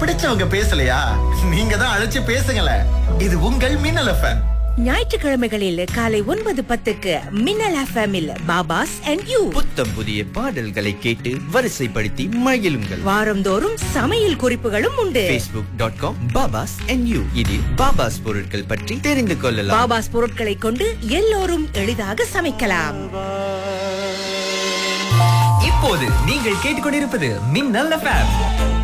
பிடிச்சவங்க பேசலையா? நீங்க தான் அழைச்சு பேசுங்களேன். இது உங்கள் மின்னல் எஃப்எம். ஞாயிற்றுக்கிழமைகளில் காலை 9:10க்கு மின்னல் எஃப்எம்மில் பாபாஸ் அண்ட் யூ. புத்தம் புதிய பாடல்களை கேட்டு வரிசைப்படுத்தி மகிழுங்கள். வாரந்தோறும் சமையல் குறிப்புகளும் உண்டு. facebook.com பாபாஸ் அண்ட் யூ. இதில் பாபாஸ் பொருட்கள் பற்றி தெரிந்து கொள்ளலாம். பாபாஸ் பொருட்களை கொண்டு எல்லோரும் எளிதாக சமைக்கலாம். இப்போது நீங்கள் கேட்டுக்கொண்டிருப்பது மின்னல் எஃப்எம்.